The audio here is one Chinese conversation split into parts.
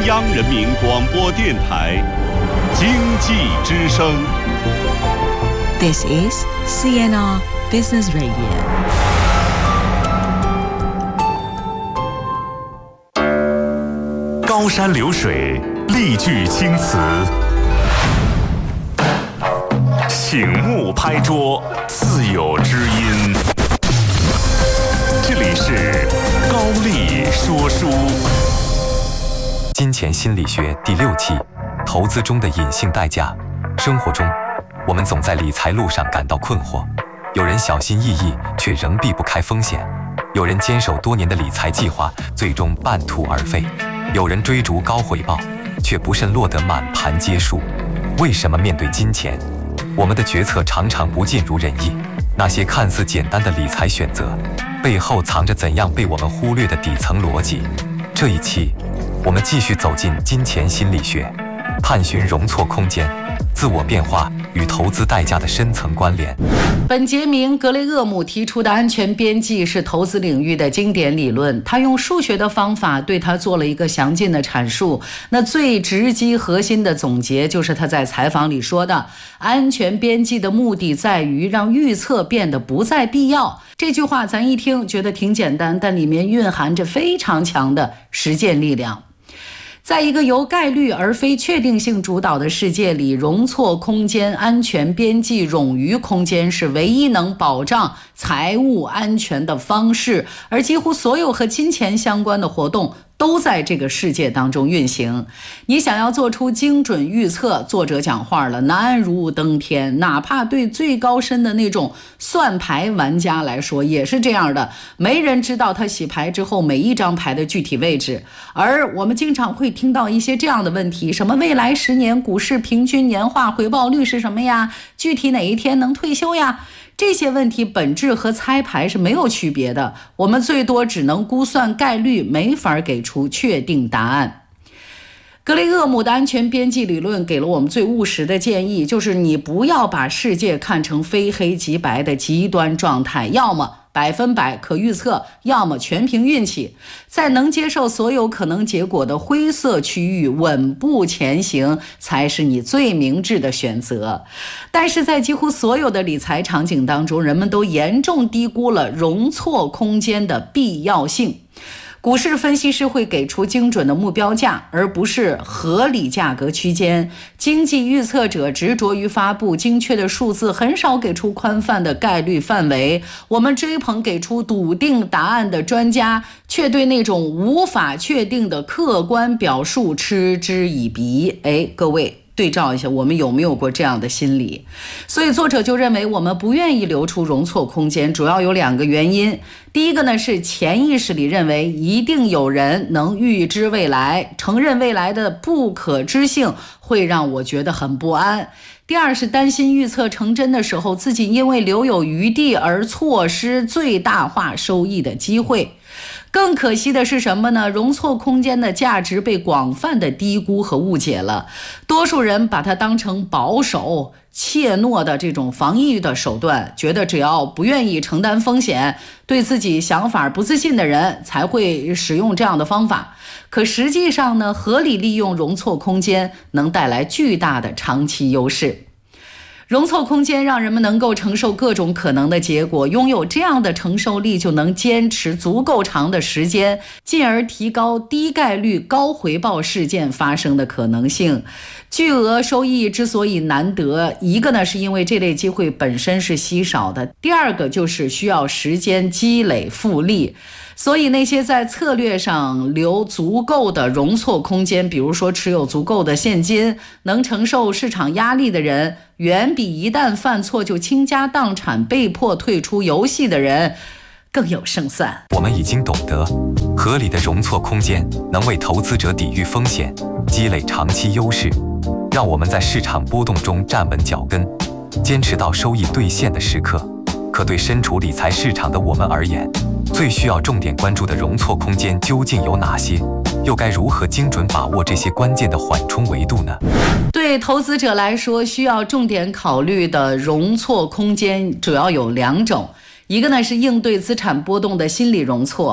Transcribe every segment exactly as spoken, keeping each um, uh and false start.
央人民广播电台经济之声。 This is C N R Business Radio。 高山流水，丽句青词，醒目拍桌，自有知音。这里是高丽说书。 金钱心理学第六期，投资中的隐性代价。生活中，我们总在理财路上感到困惑，有人小心翼翼，却仍避不开风险；有人坚守多年的理财计划，最终半途而废；有人追逐高回报，却不慎落得满盘皆输。为什么面对金钱，我们的决策常常不尽如人意？那些看似简单的理财选择，背后藏着怎样被我们忽略的底层逻辑？这一期，我们继续走进金钱心理学，探寻容错空间、自我变化与投资代价的深层关联。 本杰明·格雷厄姆提出的安全边际是投资领域的经典理论，他用数学的方法对它做了一个详尽的阐述。那最直击核心的总结就是他在采访里说的：安全边际的目的在于让预测变得不再必要。这句话咱一听觉得挺简单，但里面蕴含着非常强的实践力量。在一个由概率而非确定性主导的世界里，容错空间、安全边际、冗余空间是唯一能保障财务安全的方式，而几乎所有和金钱相关的活动都在这个世界当中运行。你想要做出精准预测，作者讲话了，难如登天。哪怕对最高深的那种算牌玩家来说也是这样的，没人知道他洗牌之后每一张牌的具体位置。而我们经常会听到一些这样的问题，什么未来十年股市平均年化回报率是什么呀？具体哪一天能退休呀？这些问题本质和猜牌是没有区别的，我们最多只能估算概率，没法给出确定答案。格雷厄姆的安全边际理论给了我们最务实的建议，就是你不要把世界看成非黑即白的极端状态，要么百分百可预测，要么全凭运气。在能接受所有可能结果的灰色区域稳步前行，才是你最明智的选择。但是在几乎所有的理财场景当中，人们都严重低估了容错空间的必要性。股市分析师会给出精准的目标价，而不是合理价格区间。经济预测者执着于发布精确的数字，很少给出宽泛的概率范围。我们追捧给出笃定答案的专家，却对那种无法确定的客观表述嗤之以鼻。哎，各位对照一下，我们有没有过这样的心理？所以作者就认为我们不愿意留出容错空间，主要有两个原因。第一个呢，是潜意识里认为一定有人能预知未来，承认未来的不可知性会让我觉得很不安。第二是担心预测成真的时候，自己因为留有余地而错失最大化收益的机会。更可惜的是什么呢？容错空间的价值被广泛的低估和误解了。多数人把它当成保守、怯懦的这种防御的手段，觉得只要不愿意承担风险，对自己想法不自信的人才会使用这样的方法。可实际上呢，合理利用容错空间能带来巨大的长期优势。容错空间让人们能够承受各种可能的结果，拥有这样的承受力，就能坚持足够长的时间，进而提高低概率高回报事件发生的可能性。巨额收益之所以难得，一个呢是因为这类机会本身是稀少的，第二个就是需要时间积累复利。所以那些在策略上留足够的容错空间，比如说持有足够的现金，能承受市场压力的人，远比一旦犯错就倾家荡产被迫退出游戏的人更有胜算。 我们已经懂得，合理的容错空间能为投资者抵御风险，积累长期优势，让我们在市场波动中站稳脚跟，坚持到收益兑现的时刻。可对身处理财市场的我们而言，最需要重点关注的容错空间究竟有哪些？又该如何精准把握这些关键的缓冲维度呢？ 对投资者来说，需要重点考虑的容错空间主要有两种。一个呢是应对资产波动的心理容错，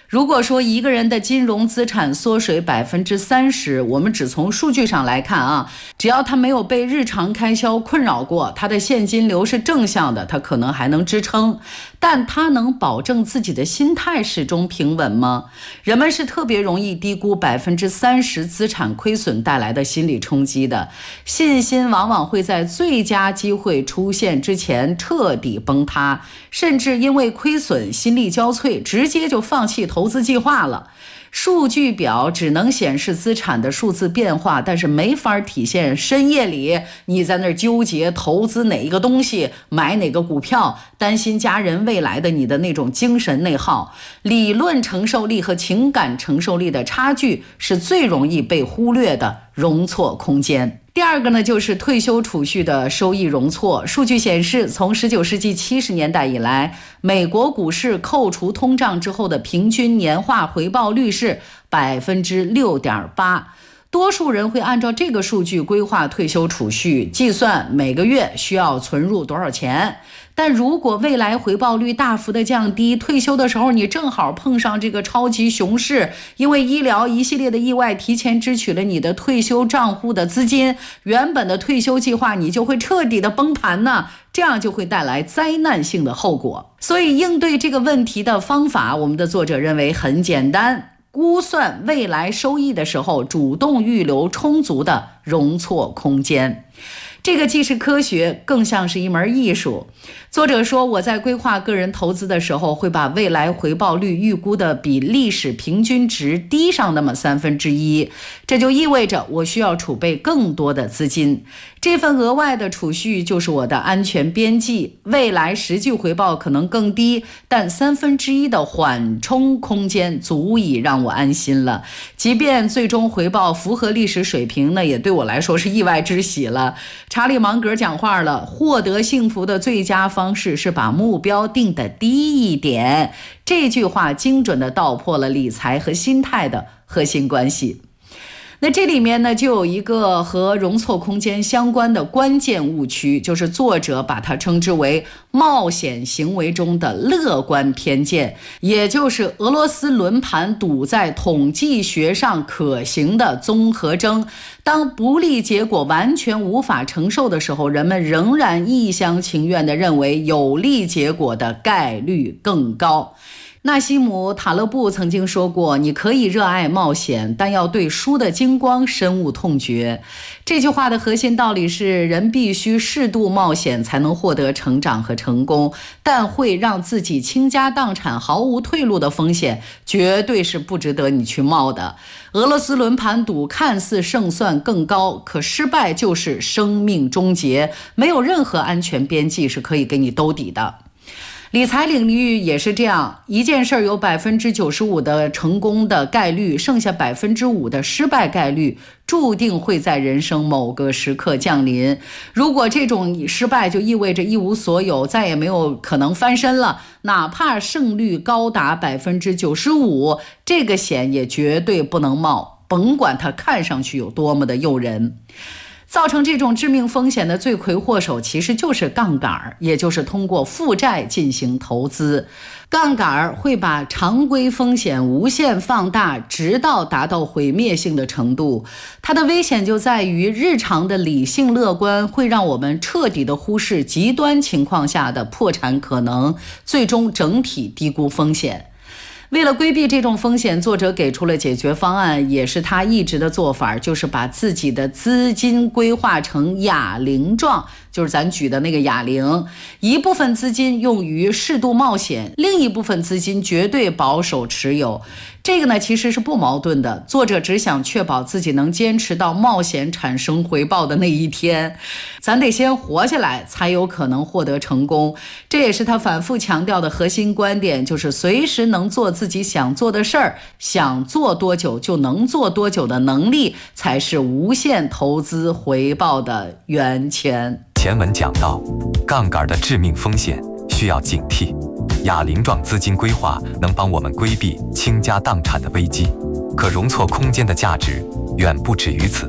如果说一个人的金融资产缩水百分之三十，我们只从数据上来看啊，只要他没有被日常开销困扰过，他的现金流是正向的，他可能还能支撑。但他能保证自己的心态始终平稳吗？人们是特别容易低估百分之三十资产亏损带来的心理冲击的，信心往往会在最佳机会出现之前彻底崩塌，甚至因为亏损心力交瘁，直接就放弃投资计划了。数据表只能显示资产的数字变化，但是没法体现深夜里你在那儿纠结投资哪一个东西，买哪个股票，担心家人未来的你的那种精神内耗。理论承受力和情感承受力的差距是最容易被忽略的容错空间。第二个呢，就是退休储蓄的收益容错。数据显示，从十九世纪七十年代以来，美国股市扣除通胀之后的平均年化回报率是百分之六点八。多数人会按照这个数据规划退休储蓄，计算每个月需要存入多少钱。但如果未来回报率大幅的降低，退休的时候你正好碰上这个超级熊市，因为医疗一系列的意外提前支取了你的退休账户的资金，原本的退休计划你就会彻底的崩盘呢，这样就会带来灾难性的后果。所以应对这个问题的方法，我们的作者认为很简单，估算未来收益的时候，主动预留充足的容错空间。这个既是科学，更像是一门艺术。作者说，我在规划个人投资的时候，会把未来回报率预估的比历史平均值低上那么三分之一，这就意味着我需要储备更多的资金。这份额外的储蓄就是我的安全边际，未来实际回报可能更低，但三分之一的缓冲空间足以让我安心了。即便最终回报符合历史水平，那也对我来说是意外之喜了。查理芒格讲话了，获得幸福的最佳方式是把目标定得低一点。这句话精准地道破了理财和心态的核心关系。那这里面呢，就有一个和容错空间相关的关键误区，就是作者把它称之为冒险行为中的乐观偏见，也就是俄罗斯轮盘赌在统计学上可行的综合征。当不利结果完全无法承受的时候，人们仍然一厢情愿地认为有利结果的概率更高。纳西姆·塔勒布曾经说过，你可以热爱冒险，但要对输的精光深恶痛绝。这句话的核心道理是，人必须适度冒险才能获得成长和成功，但会让自己倾家荡产毫无退路的风险绝对是不值得你去冒的。俄罗斯轮盘赌看似胜算更高，可失败就是生命终结，没有任何安全边际是可以给你兜底的。理财领域也是这样，一件事有百分之九十五的成功的概率，剩下百分之五的失败概率，注定会在人生某个时刻降临。如果这种失败就意味着一无所有，再也没有可能翻身了，哪怕胜率高达百分之九十五，这个险也绝对不能冒，甭管它看上去有多么的诱人。造成这种致命风险的罪魁祸首其实就是杠杆，也就是通过负债进行投资。杠杆会把常规风险无限放大，直到达到毁灭性的程度。它的危险就在于日常的理性乐观会让我们彻底的忽视极端情况下的破产可能，最终整体低估风险。为了规避这种风险，作者给出了解决方案，也是他一直的做法，就是把自己的资金规划成哑铃状，就是咱举的那个哑铃，一部分资金用于适度冒险，另一部分资金绝对保守持有。这个呢其实是不矛盾的，作者只想确保自己能坚持到冒险产生回报的那一天。咱得先活下来，才有可能获得成功。这也是他反复强调的核心观点，就是随时能做自己想做的事儿，想做多久就能做多久的能力，才是无限投资回报的源泉。 前文讲到，杠杆的致命风险需要警惕。哑铃状资金规划能帮我们规避倾家荡产的危机，可容错空间的价值远不止于此。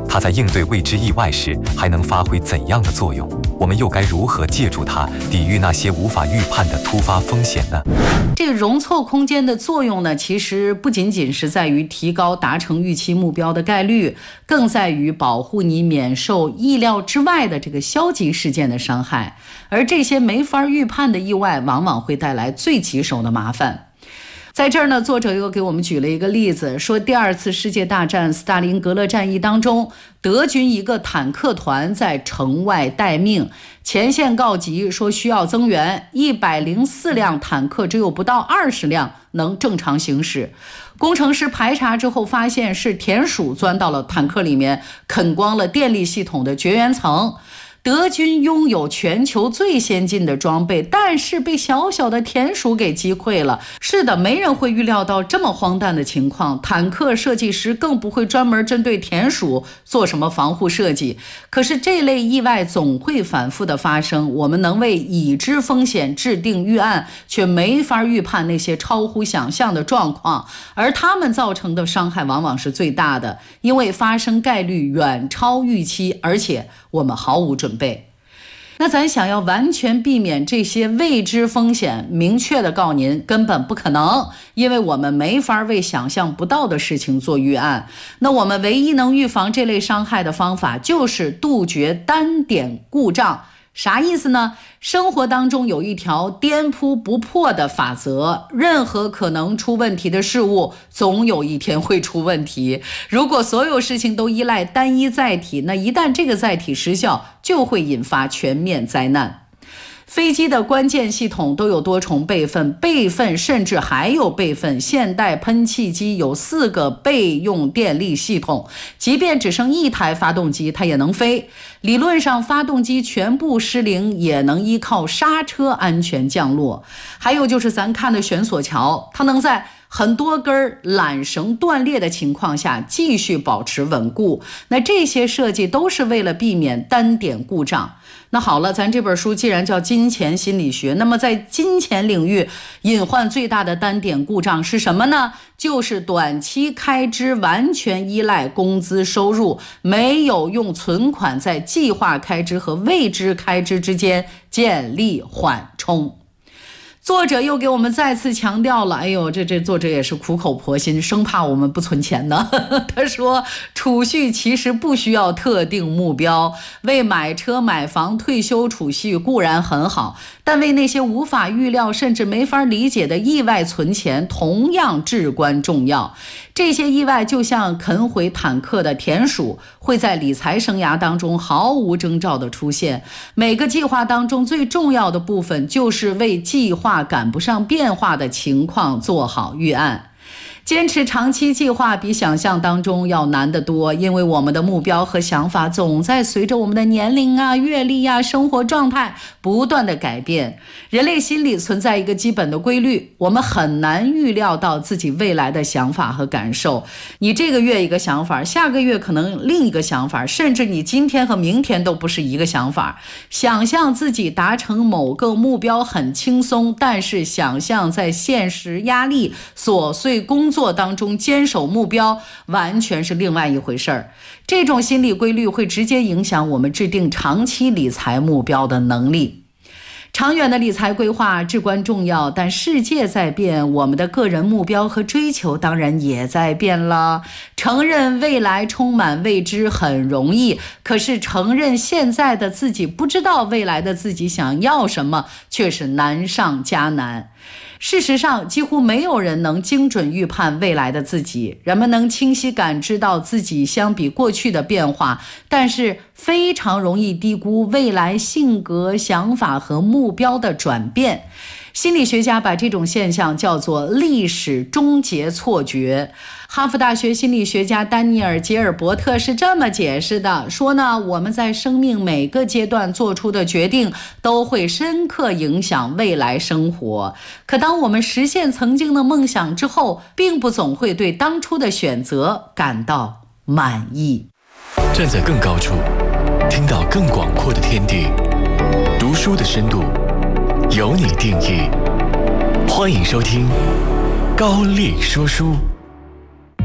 它在应对未知意外时还能发挥怎样的作用？我们又该如何借助它抵御那些无法预判的突发风险呢？ 这个容错空间的作用呢，其实不仅仅是在于提高达成预期目标的概率，更在于保护你免受意料之外的这个消极事件的伤害。而这些没法预判的意外，往往会带来最棘手的麻烦。在这儿呢，作者又给我们举了一个例子，说第二次世界大战斯大林格勒战役当中，德军一个坦克团在城外待命，前线告急说需要增援，一百零四辆坦克只有不到二十辆能正常行驶。工程师排查之后发现是田鼠钻到了坦克里面，啃光了电力系统的绝缘层。德军拥有全球最先进的装备，但是被小小的田鼠给击溃了。是的，没人会预料到这么荒诞的情况，坦克设计师更不会专门针对田鼠做什么防护设计。可是这类意外总会反复的发生，我们能为已知风险制定预案，却没法预判那些超乎想象的状况，而它们造成的伤害往往是最大的，因为发生概率远超预期，而且我们毫无准备。那咱想要完全避免这些未知风险，明确的告您根本不可能，因为我们没法为想象不到的事情做预案。那我们唯一能预防这类伤害的方法，就是杜绝单点故障。啥意思呢？生活当中有一条颠扑不破的法则，任何可能出问题的事物，总有一天会出问题。如果所有事情都依赖单一载体，那一旦这个载体失效，就会引发全面灾难。飞机的关键系统都有多重备份，备份甚至还有备份。现代喷气机有四个备用电力系统，即便只剩一台发动机，它也能飞。理论上，发动机全部失灵也能依靠刹车安全降落。还有就是咱看的悬索桥，它能在很多根缆绳断裂的情况下继续保持稳固。那这些设计都是为了避免单点故障。那好了，咱这本书既然叫金钱心理学，那么在金钱领域隐患最大的单点故障是什么呢？就是短期开支完全依赖工资收入，没有用存款在计划开支和未知开支之间建立缓冲。作者又给我们再次强调了，哎呦，这这作者也是苦口婆心，生怕我们不存钱呢。他说，储蓄其实不需要特定目标，为买车买房退休储蓄固然很好，但为那些无法预料甚至没法理解的意外存钱同样至关重要。这些意外就像啃毁坦克的田鼠，会在理财生涯当中毫无征兆的出现。每个计划当中最重要的部分，就是为计划赶不上变化的情况做好预案。坚持长期计划比想象当中要难得多，因为我们的目标和想法总在随着我们的年龄啊、阅历啊、生活状态不断的改变。人类心理存在一个基本的规律，我们很难预料到自己未来的想法和感受。你这个月一个想法，下个月可能另一个想法，甚至你今天和明天都不是一个想法。想象自己达成某个目标很轻松，但是想象在现实压力、琐碎工作当中坚守目标，完全是另外一回事儿。这种心理规律会直接影响我们制定长期理财目标的能力。长远的理财规划至关重要，但世界在变，我们的个人目标和追求当然也在变了。承认未来充满未知很容易，可是承认现在的自己不知道未来的自己想要什么，却是难上加难。事实上，几乎没有人能精准预判未来的自己。人们能清晰感知到自己相比过去的变化，但是非常容易低估未来性格、想法和目标的转变。心理学家把这种现象叫做历史终结错觉。哈佛大学心理学家丹尼尔·杰尔伯特是这么解释的，说呢，我们在生命每个阶段做出的决定都会深刻影响未来生活。可当我们实现曾经的梦想之后，并不总会对当初的选择感到满意。 站在更高处，听到更广阔的天地，读书的深度由你定义。欢迎收听高丽说书。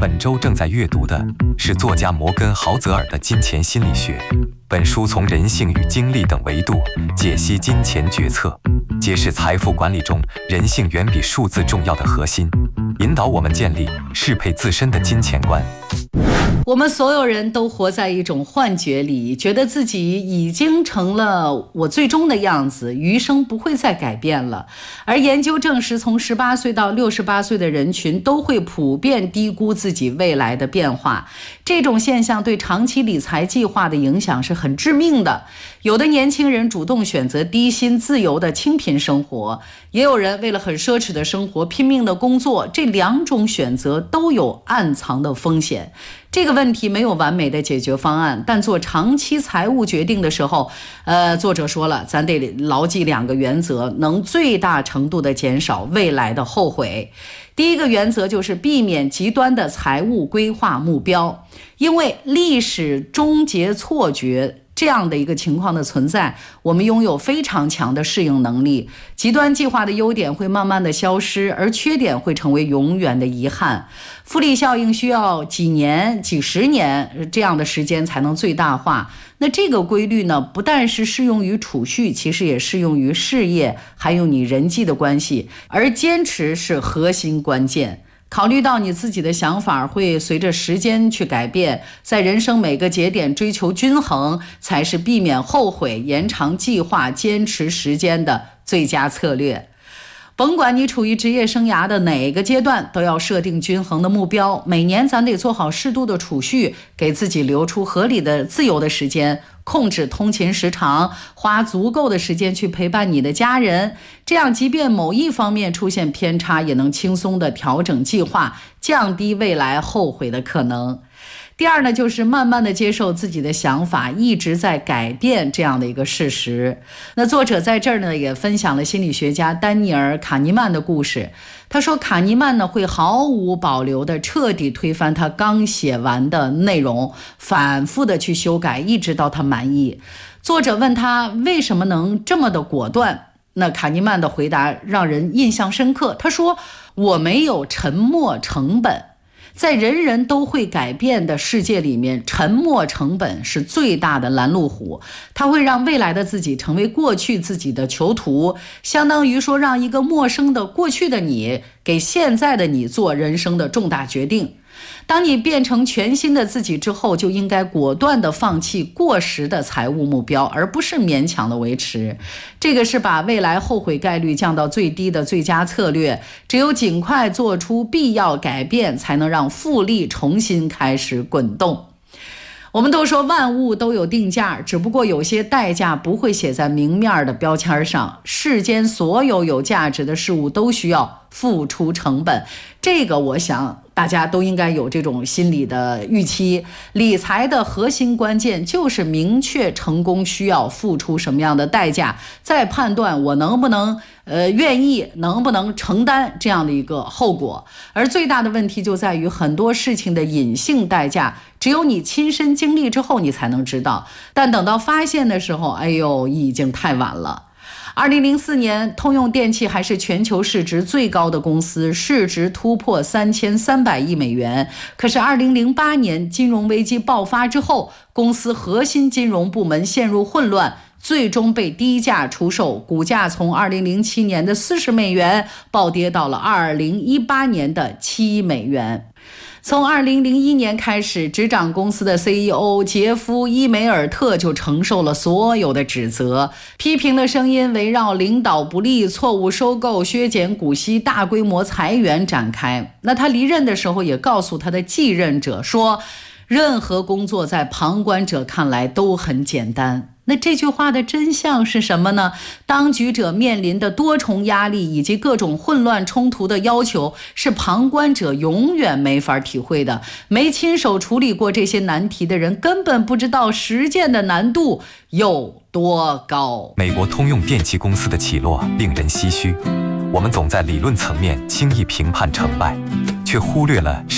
本周正在阅读的是作家摩根·豪泽尔的《金钱心理学》。本书从人性与精力等维度解析金钱决策，揭示财富管理中人性远比数字重要的核心，引导我们建立适配自身的金钱观。 我们所有人都活在一种幻觉里，觉得自己已经成了我最终的样子，余生不会再改变了。而研究证实，从十八岁到六十八岁的人群都会普遍低估自己未来的变化。这种现象对长期理财计划的影响是很致命的。有的年轻人主动选择低薪自由的清贫生活，也有人为了很奢侈的生活拼命的工作，这两种选择都有暗藏的风险。这个问题没有完美的解决方案，但做长期财务决定的时候，呃，作者说了，咱得牢记两个原则，能最大程度的减少未来的后悔。第一个原则就是避免极端的财务规划目标，因为历史终结错觉这样的一个情况的存在，我们拥有非常强的适应能力。极端计划的优点会慢慢的消失，而缺点会成为永远的遗憾。复利效应需要几年、几十年这样的时间才能最大化。那这个规律呢，不但是适用于储蓄，其实也适用于事业，还有你人际的关系。而坚持是核心关键。考虑到你自己的想法会随着时间去改变，在人生每个节点追求均衡，才是避免后悔、延长计划、坚持时间的最佳策略。甭管你处于职业生涯的哪个阶段，都要设定均衡的目标。每年咱得做好适度的储蓄，给自己留出合理的自由的时间，控制通勤时长，花足够的时间去陪伴你的家人。这样即便某一方面出现偏差，也能轻松的调整计划，降低未来后悔的可能。第二呢，就是慢慢的接受自己的想法一直在改变这样的一个事实。那作者在这儿呢，也分享了心理学家丹尼尔·卡尼曼的故事。他说，卡尼曼呢会毫无保留的彻底推翻他刚写完的内容，反复的去修改，一直到他满意。作者问他为什么能这么的果断，那卡尼曼的回答让人印象深刻。他说，我没有沉没成本。在人人都会改变的世界里面，沉没成本是最大的拦路虎，它会让未来的自己成为过去自己的囚徒，相当于说让一个陌生的过去的你给现在的你做人生的重大决定。当你变成全新的自己之后，就应该果断地放弃过时的财务目标，而不是勉强的维持。这个是把未来后悔概率降到最低的最佳策略。只有尽快做出必要改变，才能让复利重新开始滚动。我们都说万物都有定价，只不过有些代价不会写在明面的标签上。世间所有有价值的事物都需要付出成本，这个我想大家都应该有这种心理的预期。理财的核心关键就是明确成功需要付出什么样的代价，再判断我能不能呃愿意能不能承担这样的一个后果。而最大的问题就在于很多事情的隐性代价，只有你亲身经历之后你才能知道，但等到发现的时候，哎呦，已经太晚了。二零零四年，通用电气还是全球市值最高的公司，市值突破三千三百亿美元。可是二零零八年金融危机爆发之后，公司核心金融部门陷入混乱，最终被低价出售，股价从二零零七年的四十美元暴跌到了二零一八年的七美元。从二零零一年开始，执掌公司的 C E O 杰夫·伊梅尔特就承受了所有的指责，批评的声音围绕领导不力、错误收购、削减股息、大规模裁员展开。那他离任的时候也告诉他的继任者说，任何工作在旁观者看来都很简单。那这句话的真相是什么呢？当局者面临的多重压力以及各种混乱冲突的要求，是旁观者永远没法体会的。没亲手处理过这些难题的人，根本不知道实践的难度有多高。 美国通用电气公司的起落令人唏嘘，我们总在理论层面轻易评判成败，却忽略了